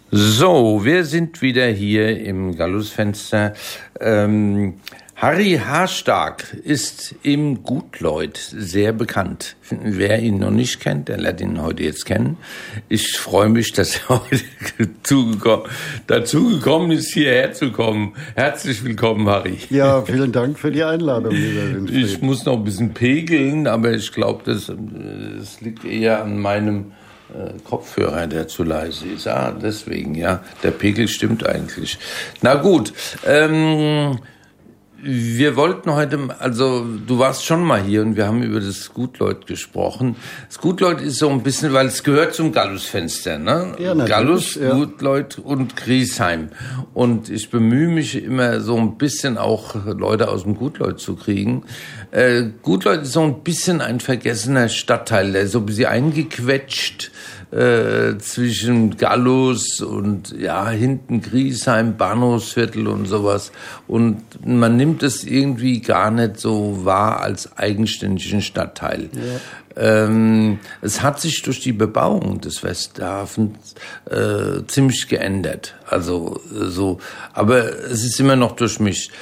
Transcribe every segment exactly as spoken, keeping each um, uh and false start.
So, wir sind wieder hier im Gallusfenster. Ähm, Harry Haarstark ist im Gutleut sehr bekannt. Wer ihn noch nicht kennt, der lernt ihn heute jetzt kennen. Ich freue mich, dass er heute dazu gekommen ist, hierher zu kommen. Herzlich willkommen, Harry. Ja, vielen Dank für die Einladung, lieber Winfried. Ich muss noch ein bisschen pegeln, aber ich glaube, das, das liegt eher an meinem Kopfhörer, der zu leise ist. Ah, deswegen, ja. Der Pegel stimmt eigentlich. Na gut, ähm, wir wollten heute, also du warst schon mal hier und wir haben über das Gutleut gesprochen. Das Gutleut ist so ein bisschen, weil es gehört zum Gallusfenster, ne? Ja, natürlich, Gallus, ja. Gutleut und Griesheim. Und ich bemühe mich immer so ein bisschen auch Leute aus dem Gutleut zu kriegen. Äh, Gutleut ist so ein bisschen ein vergessener Stadtteil, der ist so ein bisschen eingequetscht äh, zwischen Gallus und ja hinten Griesheim, Bahnhofsviertel und sowas. Und man nimmt es irgendwie gar nicht so wahr als eigenständigen Stadtteil. Ja. Ähm, es hat sich durch die Bebauung des Westhafens äh, ziemlich geändert. Also so, aber es ist immer noch durchmischt.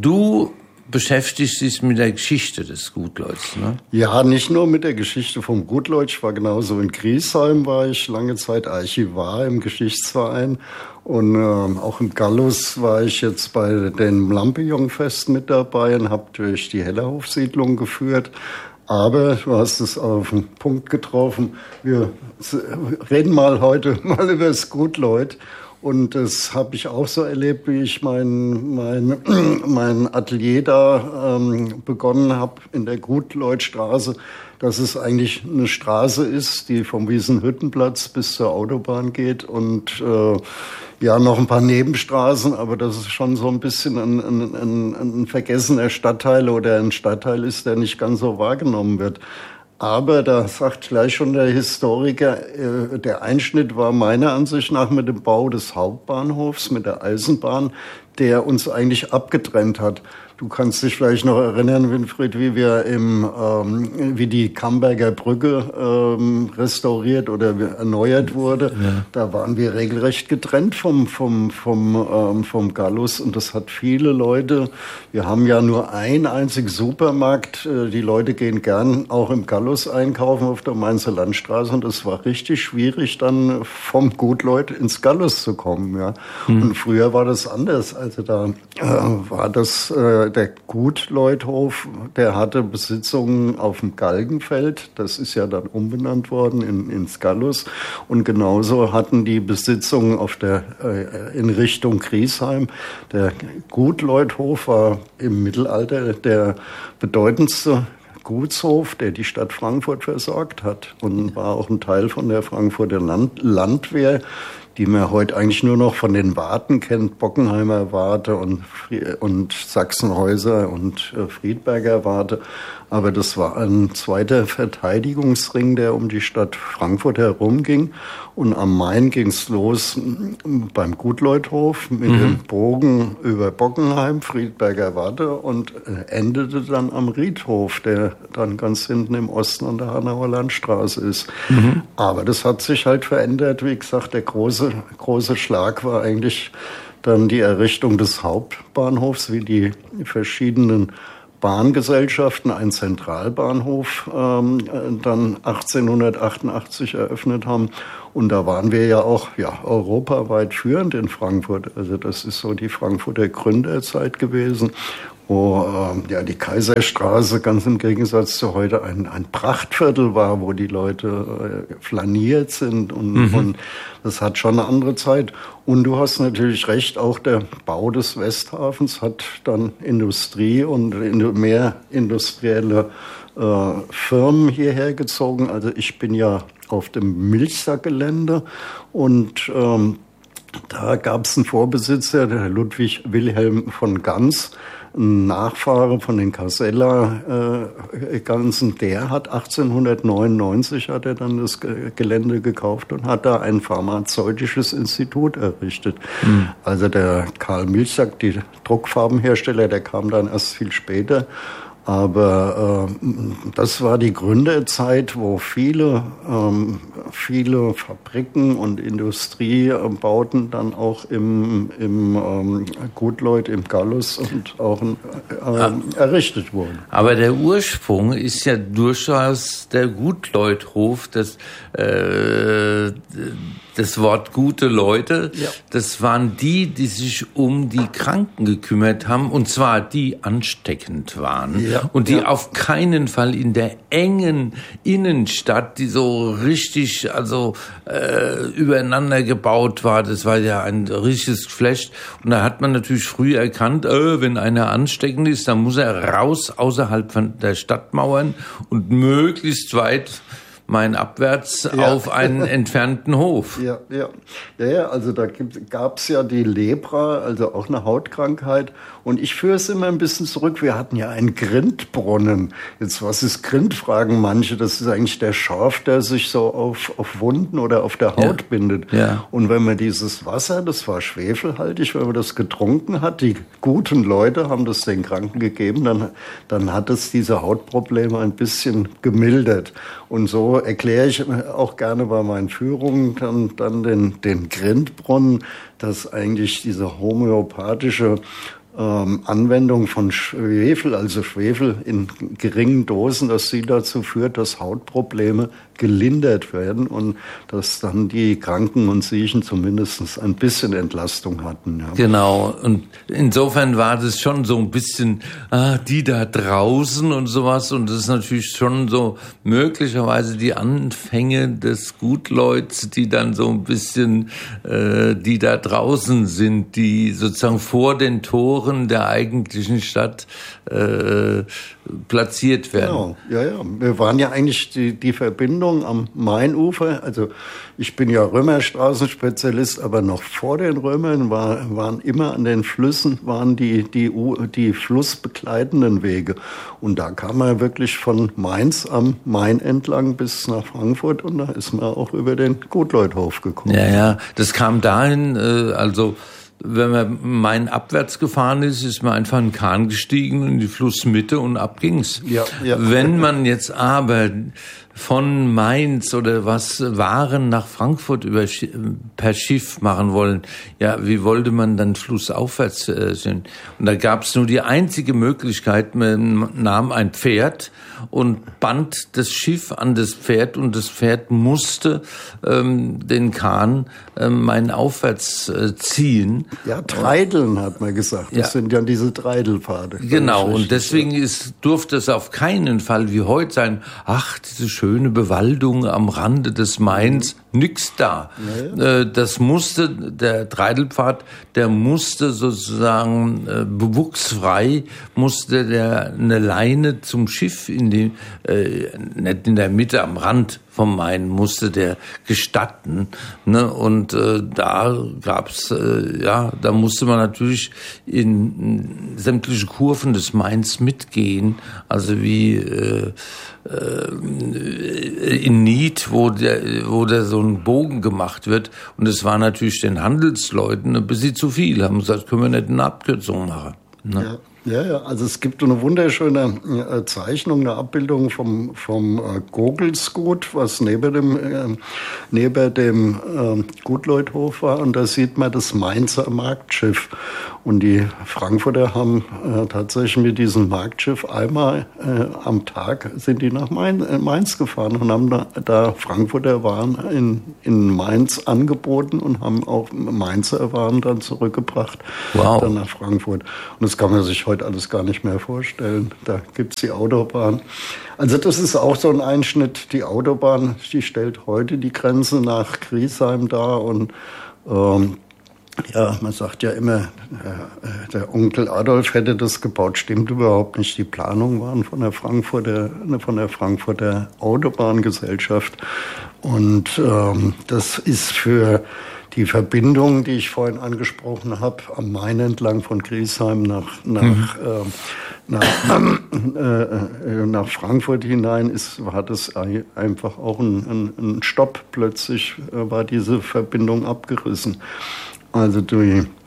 Du beschäftigt sich mit der Geschichte des Gutleuts, ne? Ja, nicht nur mit der Geschichte vom Gutleut. Ich war genauso in Griesheim, war ich lange Zeit Archivar im Geschichtsverein. Und äh, auch im Gallus war ich jetzt bei den Lampion-Fest mit dabei und habe durch die Hellerhof-Siedlung geführt. Aber du hast es auf den Punkt getroffen. Wir reden mal heute mal über das Gutleut. Und das habe ich auch so erlebt, wie ich mein, mein, mein Atelier da ähm, begonnen habe in der Gutleutstraße, dass es eigentlich eine Straße ist, die vom Wiesenhüttenplatz bis zur Autobahn geht und äh, ja noch ein paar Nebenstraßen, aber das ist schon so ein bisschen ein, ein, ein, ein vergessener Stadtteil oder ein Stadtteil ist, der nicht ganz so wahrgenommen wird. Aber da sagt gleich schon der Historiker, äh, der Einschnitt war meiner Ansicht nach mit dem Bau des Hauptbahnhofs, mit der Eisenbahn, der uns eigentlich abgetrennt hat. Du kannst dich vielleicht noch erinnern, Winfried, wie wir im, ähm, wie die Camberger Brücke ähm, restauriert oder erneuert wurde. Ja. Da waren wir regelrecht getrennt vom vom vom ähm, vom Gallus und das hat viele Leute. Wir haben ja nur einen einzigen Supermarkt. Die Leute gehen gern auch im Gallus einkaufen auf der Mainzer Landstraße und es war richtig schwierig, dann vom Gutleut ins Gallus zu kommen. Ja. Hm. Und früher war das anders. Also da äh, war das äh, der Gutleuthof, der hatte Besitzungen auf dem Galgenfeld. Das ist ja dann umbenannt worden in, ins Gallus. Und genauso hatten die Besitzungen auf der, äh, in Richtung Griesheim. Der Gutleuthof war im Mittelalter der bedeutendste Gutshof, der die Stadt Frankfurt versorgt hat und war auch ein Teil von der Frankfurter Land- Landwehr, die man heute eigentlich nur noch von den Warten kennt, Bockenheimer Warte und, und Sachsenhäuser und äh, Friedberger Warte. Aber das war ein zweiter Verteidigungsring, der um die Stadt Frankfurt herumging. Und am Main ging's los beim Gutleuthof mit mhm. dem Bogen über Bockenheim, Friedberger Warte und endete dann am Riedhof, der dann ganz hinten im Osten an der Hanauer Landstraße ist. Mhm. Aber das hat sich halt verändert. Wie gesagt, der große, große Schlag war eigentlich dann die Errichtung des Hauptbahnhofs, wie die verschiedenen Bahngesellschaften, ein Zentralbahnhof, ähm, dann achtzehnhundertachtundachtzig eröffnet haben. Und da waren wir ja auch ja, europaweit führend in Frankfurt. Also das ist so die Frankfurter Gründerzeit gewesen, wo ähm, ja die Kaiserstraße ganz im Gegensatz zu heute ein, ein Prachtviertel war, wo die Leute äh, flaniert sind. Und, mhm. und das hat schon eine andere Zeit. Und du hast natürlich recht, auch der Bau des Westhafens hat dann Industrie und mehr industrielle äh, Firmen hierher gezogen. Also ich bin ja auf dem Milchsackgelände und ähm, da gab es einen Vorbesitzer, der Ludwig Wilhelm von Ganz, ein Nachfahre von den Casella äh, Ganzen, der hat achtzehnhundertneunundneunzig hat er dann das G- Gelände gekauft und hat da ein pharmazeutisches Institut errichtet. Mhm. Also der Karl Milchsack, die Druckfarbenhersteller, der kam dann erst viel später. Aber äh, das war die Gründerzeit, wo viele, ähm, viele Fabriken und Industriebauten dann auch im, im ähm, Gutleut, im Gallus und auch äh, errichtet wurden. Aber der Ursprung ist ja durchaus der Gutleuthof, das, äh, das Wort gute Leute. Ja. Das waren die, die sich um die Kranken gekümmert haben, und zwar die ansteckend waren. Ja. Und die ja. auf keinen Fall in der engen Innenstadt, die so richtig, also äh, übereinander gebaut war. Das war ja ein richtiges Geflecht. Und da hat man natürlich früh erkannt, äh, wenn einer ansteckend ist, dann muss er raus außerhalb von der Stadtmauern und möglichst weit mein abwärts ja. auf einen entfernten Hof. Ja, ja, ja, ja, also da gab es ja die Lepra, also auch eine Hautkrankheit. Und ich führe es immer ein bisschen zurück. Wir hatten ja einen Grindbrunnen. Jetzt, was ist Grind, fragen manche. Das ist eigentlich der Schorf, der sich so auf, auf Wunden oder auf der Haut ja. bindet. Ja. Und wenn man dieses Wasser, das war schwefelhaltig, wenn man das getrunken hat, die guten Leute haben das den Kranken gegeben, dann, dann hat es diese Hautprobleme ein bisschen gemildert. Und so erkläre ich auch gerne bei meinen Führungen dann, dann den, den Grindbrunnen, dass eigentlich diese homöopathische ähm, Anwendung von Schwefel, also Schwefel in geringen Dosen, dass sie dazu führt, dass Hautprobleme gelindert werden und dass dann die Kranken und Siechen zumindest ein bisschen Entlastung hatten. Ja. Genau, und insofern war das schon so ein bisschen, ah, die da draußen und sowas, und das ist natürlich schon so möglicherweise die Anfänge des Gutleuts, die dann so ein bisschen, äh, die da draußen sind, die sozusagen vor den Toren der eigentlichen Stadt äh, platziert werden. Genau, ja, ja. Wir waren ja eigentlich die, die Verbindung am Mainufer. Also ich bin ja Römerstraßenspezialist, aber noch vor den Römern war, waren immer an den Flüssen waren die, die, die flussbegleitenden Wege. Und da kam man wirklich von Mainz am Main entlang bis nach Frankfurt, und da ist man auch über den Gutleuthof gekommen. Ja, ja, das kam dahin, äh, also wenn man Main abwärts gefahren ist, ist man einfach in den Kahn gestiegen in die Flussmitte und ab ging's. Ja, ja. Wenn man jetzt aber von Mainz oder was Waren nach Frankfurt über, per Schiff machen wollen, ja, wie wollte man dann flussaufwärts äh, sind? Und da gab's nur die einzige Möglichkeit, man nahm ein Pferd und band das Schiff an das Pferd, und das Pferd musste ähm, den Kahn ähm, Main aufwärts äh, ziehen. Ja, Treideln hat man gesagt. Das ja. sind ja diese Treidelpfade. Genau, und deswegen ist, durfte es auf keinen Fall wie heute sein, ach, diese schöne Bewaldung am Rande des Mains, nix da. Ja, ja. Das musste, der Treidelpfad, der musste sozusagen äh, bewuchsfrei, musste der eine Leine zum Schiff in die, äh, nicht in der Mitte, am Rand vom Main, musste der gestatten, ne? Und äh, da gab's, äh, ja, da musste man natürlich in, in sämtliche Kurven des Mains mitgehen, also wie äh, äh, in Nied, wo der, wo der so ein Bogen gemacht wird, und es war natürlich den Handelsleuten ein bisschen zu viel, haben gesagt, können wir nicht eine Abkürzung machen, ne? Ja. Ja, ja, also es gibt eine wunderschöne äh, Zeichnung, eine Abbildung vom, vom äh, Gogelsgut, was neben dem, äh, neben dem äh, Gutleuthof war. Und da sieht man das Mainzer Marktschiff. Und die Frankfurter haben äh, tatsächlich mit diesem Marktschiff einmal äh, am Tag sind die nach Main, äh, Mainz gefahren und haben da, da Frankfurter Waren in, in Mainz angeboten und haben auch Mainzer Waren dann zurückgebracht, wow. dann nach Frankfurt. Und das kann man sich heute alles gar nicht mehr vorstellen. Da gibt's die Autobahn. Also das ist auch so ein Einschnitt. Die Autobahn, die stellt heute die Grenze nach Griesheim dar. Und ähm, ja, man sagt ja immer, äh, der Onkel Adolf hätte das gebaut. Stimmt überhaupt nicht. Die Planungen waren von der Frankfurter, von der Frankfurter Autobahngesellschaft. Und ähm, das ist für die Verbindung, die ich vorhin angesprochen habe, am Main entlang von Griesheim nach, nach, mhm. äh, nach, äh, nach Frankfurt hinein, ist, war das einfach auch ein, ein, ein Stopp. Plötzlich äh, war diese Verbindung abgerissen. Also die,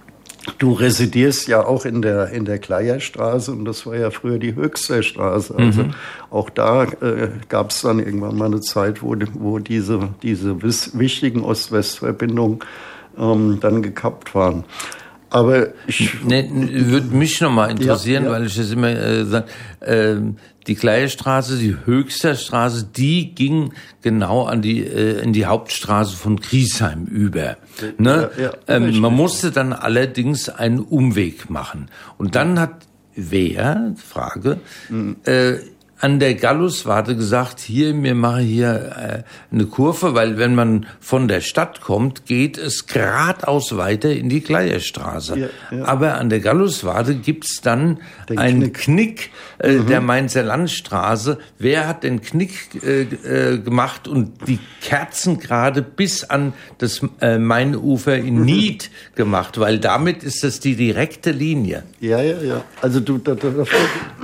Du residierst ja auch in der in der Kleierstraße und das war ja früher die Höchsterstraße. Also mhm. auch da äh, gab es dann irgendwann mal eine Zeit, wo wo diese diese wichtigen Ost-West-Verbindungen ähm, dann gekappt waren. Aber ich ne, würde mich noch mal interessieren, ja, ja. weil ich das immer äh, sage. Äh, Die Kleierstraße, die Höchsterstraße, die ging genau an die äh, in die Hauptstraße von Griesheim über. Ne? Ja, ja, ähm, man musste dann allerdings einen Umweg machen. Und dann hat wer, Frage, mhm. äh, an der Galluswarte gesagt, hier, wir machen hier äh, eine Kurve, weil wenn man von der Stadt kommt, geht es geradeaus weiter in die Kleierstraße. Ja, ja. Aber an der Galluswarte gibt's dann den einen Knick, Knick äh, mhm. der Mainzer Landstraße. Wer hat den Knick äh, äh, gemacht und die Kerzen gerade bis an das äh, Mainufer in mhm. Nied gemacht? Weil damit ist das die direkte Linie. Ja, ja, ja. Also du... Da, da, da,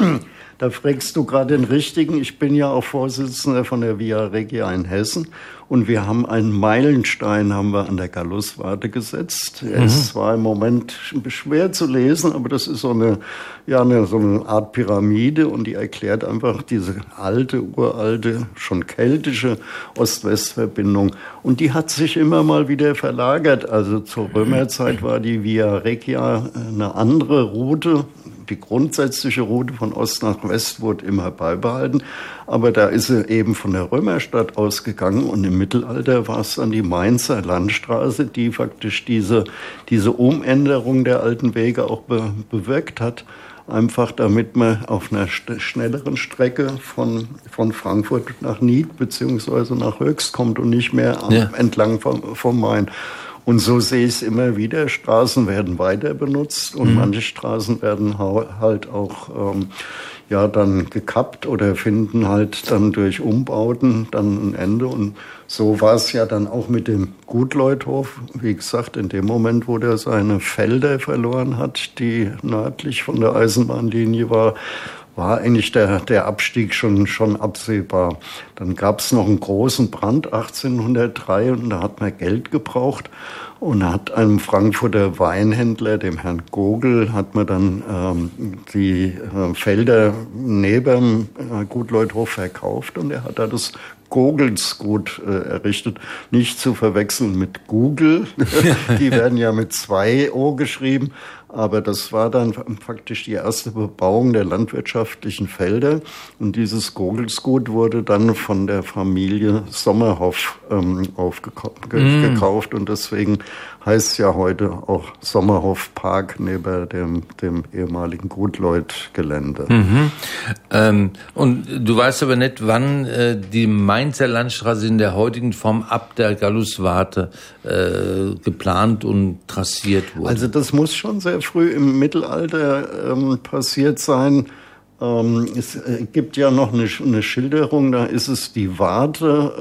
Da fragst du gerade den Richtigen. Ich bin ja auch Vorsitzender von der Via Regia in Hessen und wir haben einen Meilenstein haben wir an der Galluswarte gesetzt. Er mhm. ist zwar im Moment schwer zu lesen, aber das ist so eine, ja, eine, so eine Art Pyramide und die erklärt einfach diese alte, uralte, schon keltische Ost-West-Verbindung. Und die hat sich immer mal wieder verlagert. Also zur Römerzeit war die Via Regia eine andere Route. Die grundsätzliche Route von Ost nach West wurde immer beibehalten, aber da ist sie eben von der Römerstadt ausgegangen und im Mittelalter war es dann die Mainzer Landstraße, die faktisch diese, diese Umänderung der alten Wege auch be, bewirkt hat. Einfach damit man auf einer st- schnelleren Strecke von, von Frankfurt nach Nied beziehungsweise nach Höchst kommt und nicht mehr am, ja. entlang vom, vom Main. Und so sehe ich es immer wieder. Straßen werden weiter benutzt und mhm. manche Straßen werden halt auch ähm, ja dann gekappt oder finden halt dann durch Umbauten dann ein Ende. Und so war es ja dann auch mit dem Gutleuthof. Wie gesagt, in dem Moment, wo der seine Felder verloren hat, die nördlich von der Eisenbahnlinie war, war eigentlich der, der Abstieg schon, schon absehbar. Dann gab es noch einen großen Brand achtzehnhundertdrei und da hat man Geld gebraucht. Und hat einem Frankfurter Weinhändler, dem Herrn Gogel, hat man dann ähm, die äh, Felder neben äh, Gutleuthof verkauft und er hat da das Gogelsgut äh, errichtet. Nicht zu verwechseln mit Google. Die werden ja mit zwei O geschrieben. Aber das war dann faktisch die erste Bebauung der landwirtschaftlichen Felder. Und dieses Gogelsgut wurde dann von der Familie Sommerhoff ähm, aufgekauft. Mm. gekauft. Und deswegen heißt es ja heute auch Sommerhoff Park neben dem, dem ehemaligen Gutleut-Gelände. Mhm. Ähm, und du weißt aber nicht, wann äh, die Mainzer Landstraße in der heutigen Form ab der Galluswarte äh, geplant und trassiert wurde. Also das muss schon sehr früh im Mittelalter ähm, passiert sein. Ähm, es äh, gibt ja noch eine, eine Schilderung, da ist es die Warte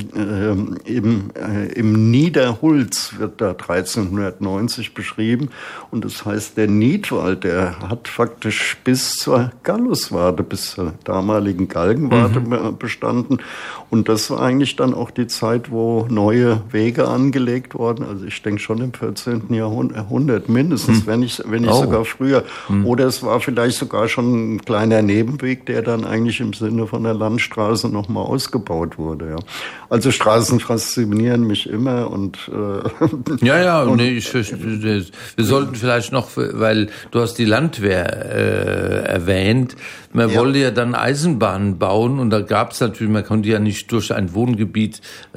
ähm, äh, im, äh, im Niederhulz, wird da dreizehnhundertneunzig beschrieben. Und das heißt, der Niedwald, der hat faktisch bis zur Galluswarte, bis zur damaligen Galgenwarte mhm. bestanden. Und das war eigentlich dann auch die Zeit, wo neue Wege angelegt wurden. Also ich denke schon im vierzehnten Jahrhundert mindestens, mhm. wenn nicht, wenn nicht oh. sogar früher. Mhm. Oder es war vielleicht sogar schon ein kleiner Nebenweg, der dann eigentlich im Sinne von der Landstraße nochmal ausgebaut wurde. Ja. Also Straßen faszinieren mich immer und äh, ja, ja, und, nee, ich, wir sollten vielleicht noch, weil du hast die Landwehr äh, erwähnt, man ja. wollte ja dann Eisenbahnen bauen und da gab es natürlich, man konnte ja nicht durch ein Wohngebiet äh,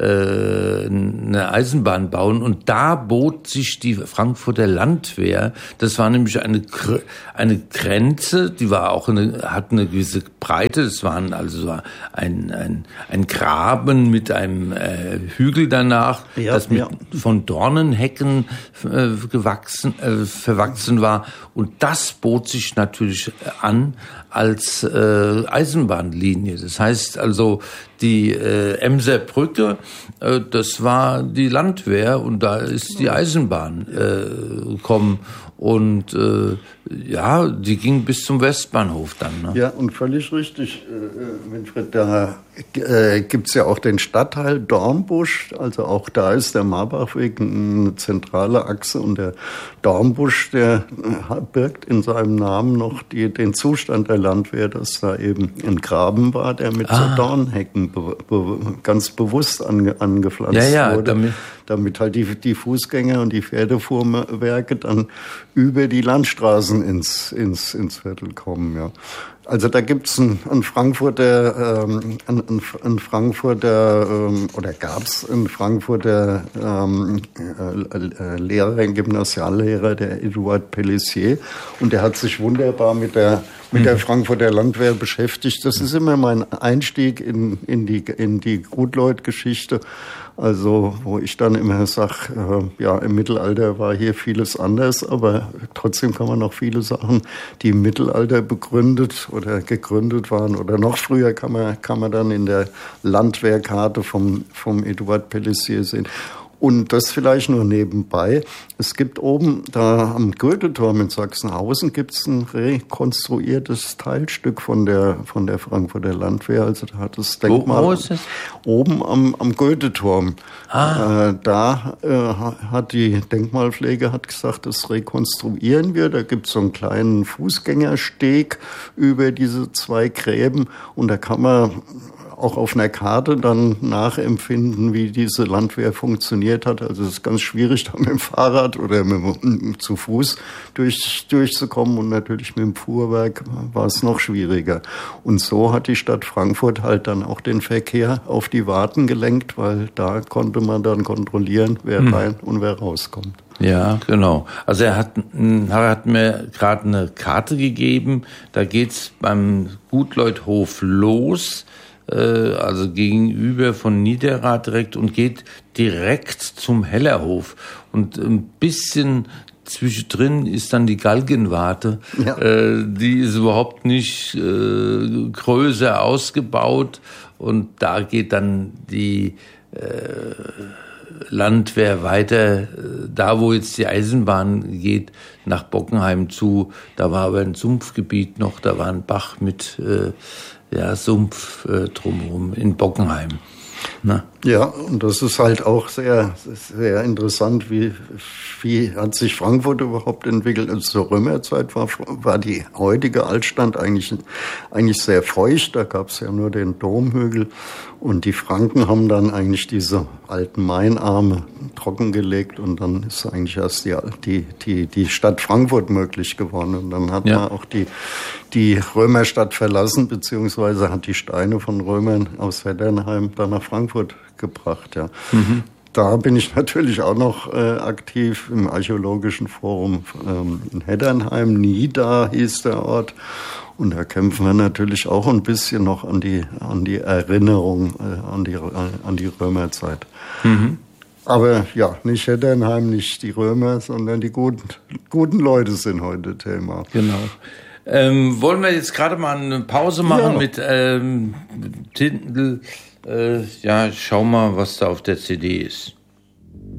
eine Eisenbahn bauen und da bot sich die Frankfurter Landwehr, das war nämlich eine eine Grenze, die war auch eine, hat eine gewisse Breite, es waren also ein ein ein Graben mit einem äh, Hügel danach, ja, das mit, ja. von Dornenhecken äh, gewachsen äh, verwachsen war und das bot sich natürlich an als äh, Eisenbahnlinie. Das heißt also, die äh, Emser Brücke, äh, das war die Landwehr und da ist die Eisenbahn äh, gekommen. Und äh, ja, die ging bis zum Westbahnhof dann. Ne? Ja, und völlig richtig, äh, Winfried, da äh, gibt es ja auch den Stadtteil Dornbusch. Also auch da ist der Marbachweg eine zentrale Achse. Und der Dornbusch, der äh, birgt in seinem Namen noch die, den Zustand der Landwehr, dass da eben ein Graben war, der mit ah. so Dornhecken be, be, ganz bewusst ange, angepflanzt ja, ja, wurde. Damit, damit halt die, die Fußgänger und die Pferdefuhrwerke dann über die Landstraßen ins, ins, ins Viertel kommen, ja. Also da gibt's einen, einen Frankfurter, ähm, einen, einen Frankfurter ähm, oder gab's einen Frankfurter ähm, äh, Lehrer, einen Gymnasiallehrer, der Eduard Pellissier, und der hat sich wunderbar mit der mit der Frankfurter Landwehr beschäftigt. Das ist immer mein Einstieg in in die in die Gutleut-Geschichte. Also wo ich dann immer sage, äh, ja, im Mittelalter war hier vieles anders, aber trotzdem kann man noch viele Sachen, die im Mittelalter begründet oder gegründet waren oder noch früher, kann man kann man dann in der Landwehrkarte vom vom Eduard Pellissier sehen. Und das vielleicht nur nebenbei. Es gibt oben da am Goetheturm in Sachsenhausen gibt's ein rekonstruiertes Teilstück von der von der Frankfurter Landwehr. Also da hat das Denkmal Wo, wo ist es? Oben am, am Goetheturm. Ah. Äh, da äh, hat die Denkmalpflege hat gesagt, das rekonstruieren wir. Da gibt's so einen kleinen Fußgängersteg über diese zwei Gräben und da kann man auch auf einer Karte dann nachempfinden, wie diese Landwehr funktioniert hat. Also es ist ganz schwierig, da mit dem Fahrrad oder mit, mit, zu Fuß durch, durchzukommen. Und natürlich mit dem Fuhrwerk war es noch schwieriger. Und so hat die Stadt Frankfurt halt dann auch den Verkehr auf die Warten gelenkt, weil da konnte man dann kontrollieren, wer hm. rein und wer rauskommt. Ja, genau. Also er hat, er hat mir gerade eine Karte gegeben. Da geht's beim Gutleuthof los, also gegenüber von Niederrad direkt, und geht direkt zum Hellerhof. Und ein bisschen zwischendrin ist dann die Galgenwarte. Ja. Äh, die ist überhaupt nicht äh, größer ausgebaut. Und da geht dann die äh, Landwehr weiter, da wo jetzt die Eisenbahn geht, nach Bockenheim zu. Da war aber ein Sumpfgebiet noch, da war ein Bach mit äh, ja, Sumpf äh, drumherum in Bockenheim. Na? Ja, und das ist halt auch sehr, sehr interessant, wie, wie hat sich Frankfurt überhaupt entwickelt. Also zur Römerzeit war, war die heutige Altstadt eigentlich, eigentlich sehr feucht. Da gab es ja nur den Domhügel. Und die Franken haben dann eigentlich diese alten Mainarme trockengelegt. Und dann ist eigentlich erst die, die, die, die Stadt Frankfurt möglich geworden. Und dann hat ja. man auch die, die Römerstadt verlassen, beziehungsweise hat die Steine von Römern aus Heddernheim dann nach Frankfurt gebracht, ja. Mhm. Da bin ich natürlich auch noch äh, aktiv im Archäologischen Forum ähm, in Heddernheim. Nida hieß der Ort. Und da kämpfen wir natürlich auch ein bisschen noch an die, an die Erinnerung, äh, an die, an die Römerzeit. Mhm. Aber ja, nicht Heddernheim, nicht die Römer, sondern die guten, guten Leute sind heute Thema. Genau. Ähm, wollen wir jetzt gerade mal eine Pause machen ja. mit ähm, Titel? Äh, ja, schau mal, was da auf der C D ist.